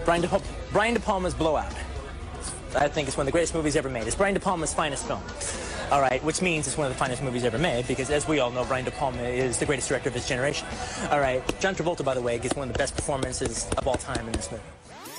Brian De Palma's Blowout. I think it's one of the greatest movies ever made. It's Brian De Palma's finest film. All right, which means it's one of the finest movies ever made because, as we all know, Brian De Palma is the greatest director of his generation. All right, John Travolta, by the way, gets one of the best performances of all time in this movie.